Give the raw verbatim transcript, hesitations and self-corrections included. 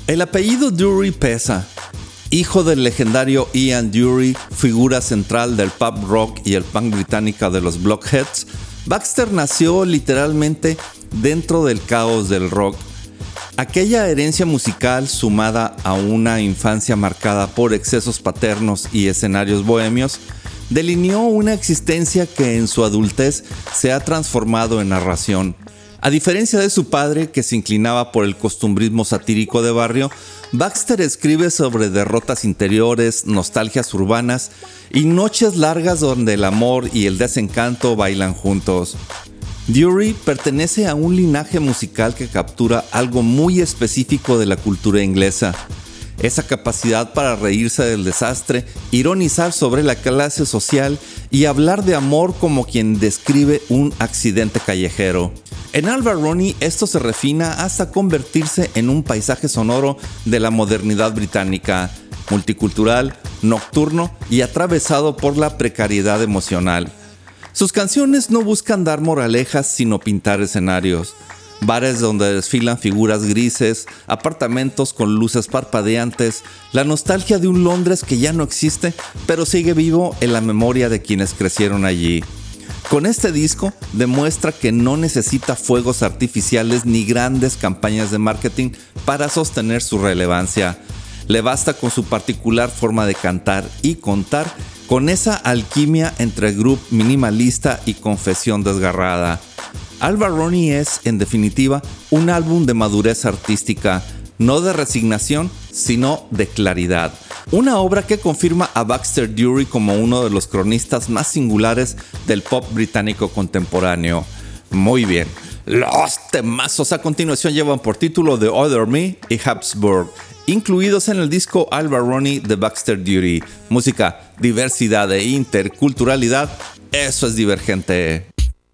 El apellido Dury pesa. Hijo del legendario Ian Dury, figura central del pop rock y el punk británica de los Blockheads, Baxter nació literalmente dentro del caos del rock. Aquella herencia musical, sumada a una infancia marcada por excesos paternos y escenarios bohemios, delineó una existencia que en su adultez se ha transformado en narración. A diferencia de su padre, que se inclinaba por el costumbrismo satírico de barrio, Baxter escribe sobre derrotas interiores, nostalgias urbanas y noches largas donde el amor y el desencanto bailan juntos. Dury pertenece a un linaje musical que captura algo muy específico de la cultura inglesa. Esa capacidad para reírse del desastre, ironizar sobre la clase social y hablar de amor como quien describe un accidente callejero. En Albarroni esto se refina hasta convertirse en un paisaje sonoro de la modernidad británica, multicultural, nocturno y atravesado por la precariedad emocional. Sus canciones no buscan dar moralejas sino pintar escenarios. Bares donde desfilan figuras grises, apartamentos con luces parpadeantes, la nostalgia de un Londres que ya no existe, pero sigue vivo en la memoria de quienes crecieron allí. Con este disco demuestra que no necesita fuegos artificiales ni grandes campañas de marketing para sostener su relevancia. Le basta con su particular forma de cantar y contar, con esa alquimia entre groove minimalista y confesión desgarrada. Albarroni es, en definitiva, un álbum de madurez artística, no de resignación, sino de claridad. Una obra que confirma a Baxter Dury como uno de los cronistas más singulares del pop británico contemporáneo. Muy bien, los temazos a continuación llevan por título The Other Me y Habsburg, incluidos en el disco Albarroni de Baxter Dury. Música, diversidad e interculturalidad, eso es Divergente.